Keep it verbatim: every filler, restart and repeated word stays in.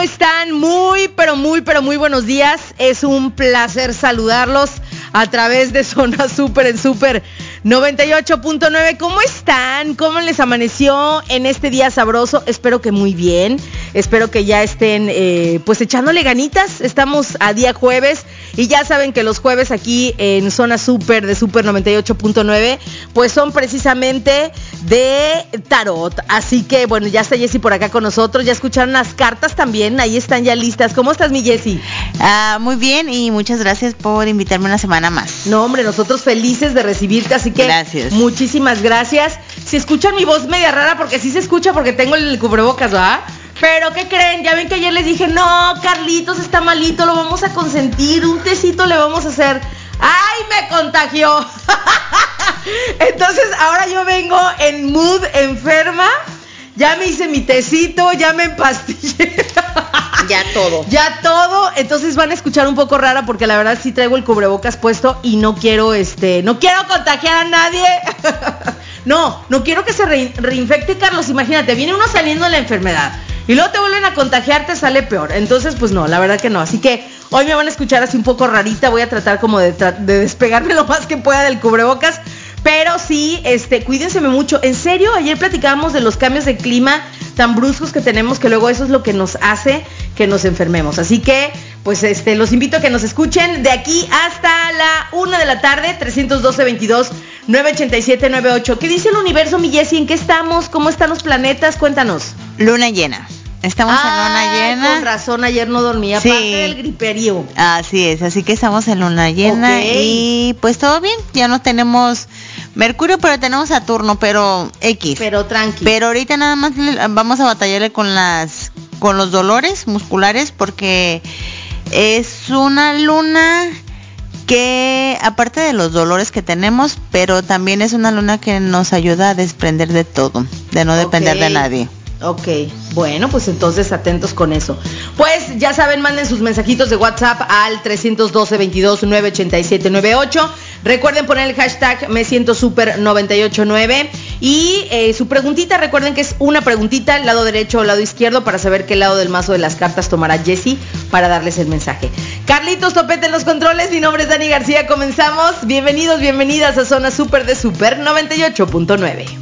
¿cómo están? Muy, pero muy, pero muy buenos días. Es un placer saludarlos a través de Zona Super en Super noventa y ocho punto nueve. ¿Cómo están? ¿Cómo les amaneció en este día sabroso? Espero que muy bien. Espero que ya estén eh, pues echándole ganitas. Estamos a día jueves y ya saben que los jueves aquí en Zona Super de Super noventa y ocho punto nueve pues son precisamente de tarot. Así que bueno, ya está Jessy por acá con nosotros. Ya escucharon las cartas también. Ahí están ya listas. ¿Cómo estás, mi Jessy? Ah, muy bien y muchas gracias por invitarme una semana más. No, hombre, nosotros felices de recibirte, así que gracias. Muchísimas gracias. Si escuchan mi voz media rara, porque sí se escucha porque tengo el cubrebocas, ¿verdad? Pero ¿qué creen? Ya ven que ayer les dije, no, Carlitos está malito, lo vamos a consentir, un tecito le vamos a hacer. ¡Ay, me contagió! Entonces ahora yo vengo en mood enferma. Ya me hice mi tecito, ya me empastillé. Ya todo. Ya todo. Entonces van a escuchar un poco rara porque la verdad sí traigo el cubrebocas puesto y no quiero, este, no quiero contagiar a nadie. No, no quiero que se re- reinfecte, Carlos. Imagínate, viene uno saliendo de la enfermedad y luego te vuelven a contagiar, te sale peor. Entonces, pues no, la verdad que no. Así que hoy me van a escuchar así un poco rarita. Voy a tratar como de, tra- de despegarme lo más que pueda del cubrebocas. Pero sí, este, cuídense mucho. En serio, ayer platicábamos de los cambios de clima tan bruscos que tenemos, que luego eso es lo que nos hace que nos enfermemos. Así que, pues, este, los invito a que nos escuchen de aquí hasta la una de la tarde, trescientos doce, veintidós, novecientos ochenta y siete, noventa y ocho. ¿Qué dice el universo, mi Jessy? ¿En qué estamos? ¿Cómo están los planetas? Cuéntanos. Luna llena. Estamos Ay, en luna llena. Con razón, ayer no dormía, Sí. aparte del griperío. Así es, así que estamos en luna llena. Ok. Y pues todo bien, ya no tenemos Mercurio, pero tenemos Saturno, pero X. Pero tranqui. Pero ahorita nada más le- vamos a batallarle con las con los dolores musculares porque es una luna que aparte de los dolores que tenemos, pero también es una luna que nos ayuda a desprender de todo, de no depender Ok. de nadie. Ok, bueno, pues entonces atentos con eso. Pues ya saben, manden sus mensajitos de WhatsApp al trescientos doce, veintidós, novecientos ochenta y siete, noventa y ocho. Recuerden poner el hashtag Me Siento Super noventa y ocho nueve. Y eh, su preguntita, recuerden que es una preguntita, lado derecho o lado izquierdo, para saber qué lado del mazo de las cartas tomará Jessy para darles el mensaje. Carlitos Topete en los controles, mi nombre es Dani García, comenzamos. Bienvenidos, bienvenidas a Zona Super de Super noventa y ocho punto nueve.